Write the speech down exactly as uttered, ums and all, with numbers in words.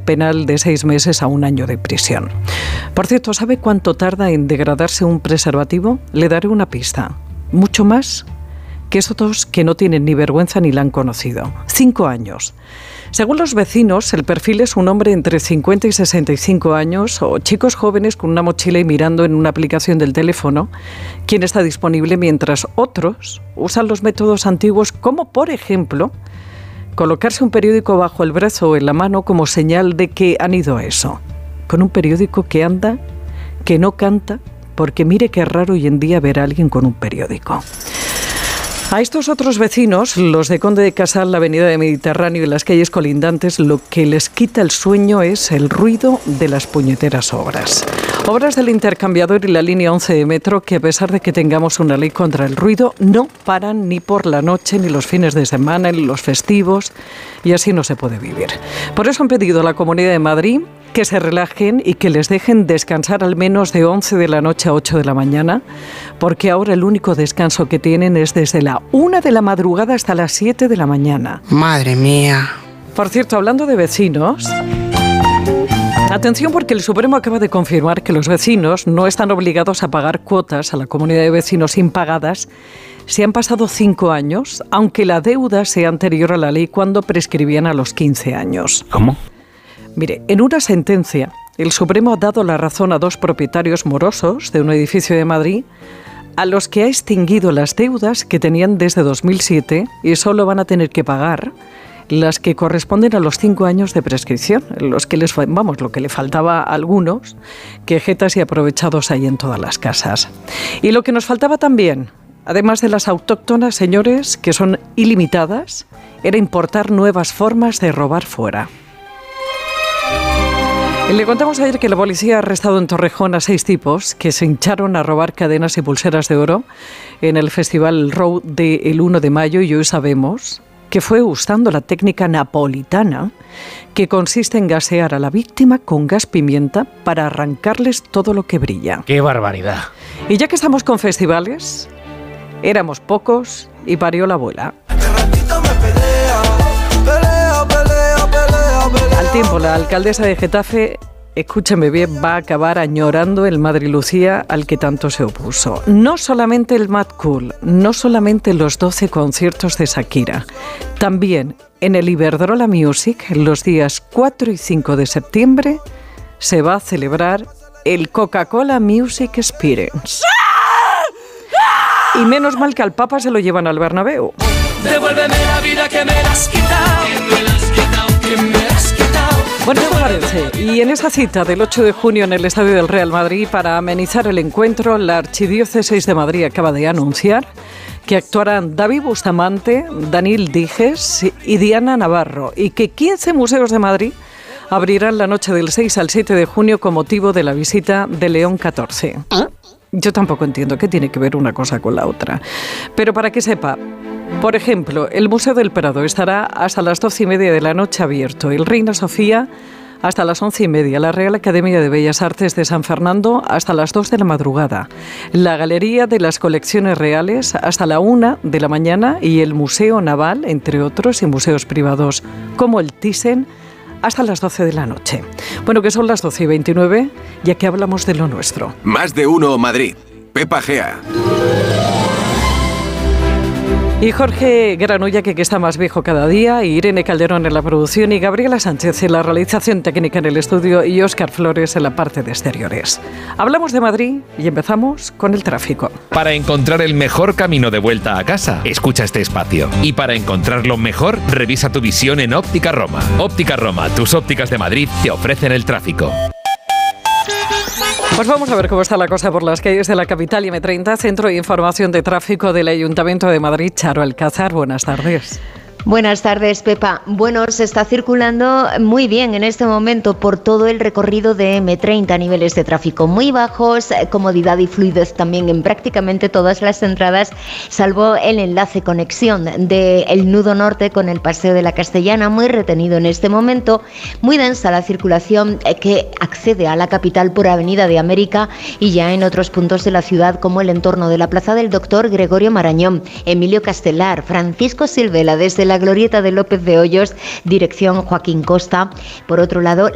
penal de seis meses a un año de prisión. Por cierto, ¿sabe cuánto tarda en degradarse un preservativo? Le daré una pista. Mucho más que esos dos que no tienen ni vergüenza ni la han conocido. Cinco años. Según los vecinos, el perfil es un hombre entre cincuenta y sesenta y cinco años o chicos jóvenes con una mochila y mirando en una aplicación del teléfono quién está disponible, mientras otros usan los métodos antiguos como, por ejemplo, colocarse un periódico bajo el brazo o en la mano como señal de que han ido a eso. Con un periódico que anda, que no canta, porque mire qué raro hoy en día ver a alguien con un periódico. A estos otros vecinos, los de Conde de Casal, la avenida de Mediterráneo y las calles colindantes, lo que les quita el sueño es el ruido de las puñeteras obras. Obras del intercambiador y la línea once de metro que, a pesar de que tengamos una ley contra el ruido, no paran ni por la noche, ni los fines de semana, ni los festivos, y así no se puede vivir. Por eso han pedido a la Comunidad de Madrid que se relajen y que les dejen descansar al menos de once de la noche a ocho de la mañana, porque ahora el único descanso que tienen es desde la una de la madrugada hasta las siete de la mañana. Madre mía. Por cierto, hablando de vecinos, atención, porque el Supremo acaba de confirmar que los vecinos no están obligados a pagar cuotas a la comunidad de vecinos impagadas si han pasado cinco años, aunque la deuda sea anterior a la ley cuando prescribían a los quince años. ¿Cómo? Mire, en una sentencia, el Supremo ha dado la razón a dos propietarios morosos de un edificio de Madrid a los que ha extinguido las deudas que tenían desde dos mil siete y solo van a tener que pagar las que corresponden a los cinco años de prescripción, los que les, vamos, lo que le faltaba a algunos, quejetas y aprovechados hay en todas las casas. Y lo que nos faltaba también, además de las autóctonas, señores, que son ilimitadas, era importar nuevas formas de robar fuera. Le contamos ayer que la policía ha arrestado en Torrejón a seis tipos que se hincharon a robar cadenas y pulseras de oro en el Festival Road del uno de mayo, y hoy sabemos que fue usando la técnica napolitana, que consiste en gasear a la víctima con gas pimienta para arrancarles todo lo que brilla. ¡Qué barbaridad! Y ya que estamos con festivales, éramos pocos y parió la abuela. Al tiempo, la alcaldesa de Getafe, escúcheme bien, va a acabar añorando el Madrid Lucía al que tanto se opuso. No solamente el Mad Cool, no solamente los doce conciertos de Shakira, también en el Iberdrola Music, los días cuatro y cinco de septiembre, se va a celebrar el Coca-Cola Music Experience. Y menos mal que al Papa se lo llevan al Bernabéu. Devuélveme la vida que me la has quitado, que me la has quitado, que me la has quitado. Bueno, ¿qué parece? Y en esa cita del ocho de junio en el Estadio del Real Madrid, para amenizar el encuentro, la Archidiócesis de Madrid acaba de anunciar que actuarán David Bustamante, Daniel Dijes y Diana Navarro, y que quince museos de Madrid abrirán la noche del seis al siete de junio con motivo de la visita de León catorce. Yo tampoco entiendo qué tiene que ver una cosa con la otra. Pero para que sepa, por ejemplo, el Museo del Prado estará hasta las doce y media de la noche abierto, el Reina Sofía hasta las once y media, la Real Academia de Bellas Artes de San Fernando hasta las dos de la madrugada, la Galería de las Colecciones Reales hasta la una de la mañana y el Museo Naval, entre otros, y museos privados como el Thyssen, hasta las doce de la noche. Bueno, que son las doce y veintinueve, ya que hablamos de lo nuestro. Más de uno Madrid. Pepa Gea. Y Jorge Granulla, que, que está más viejo cada día, y Irene Calderón en la producción, y Gabriela Sánchez en la realización técnica en el estudio, y Óscar Flores en la parte de exteriores. Hablamos de Madrid y empezamos con el tráfico. Para encontrar el mejor camino de vuelta a casa, escucha este espacio. Y para encontrarlo mejor, revisa tu visión en Óptica Roma. Óptica Roma, tus ópticas de Madrid, te ofrecen el tráfico. Pues vamos a ver cómo está la cosa por las calles de la capital y eme treinta, Centro de Información de Tráfico del Ayuntamiento de Madrid. Charo Alcázar, buenas tardes. Buenas tardes, Pepa. Bueno, se está circulando muy bien en este momento por todo el recorrido de eme treinta, niveles de tráfico muy bajos, comodidad y fluidez también en prácticamente todas las entradas, salvo el enlace conexión del nudo norte con el Paseo de la Castellana, muy retenido en este momento, muy densa la circulación que accede a la capital por Avenida de América y ya en otros puntos de la ciudad como el entorno de la Plaza del Doctor Gregorio Marañón, Emilio Castelar, Francisco Silvela desde la Glorieta de López de Hoyos, dirección Joaquín Costa. Por otro lado,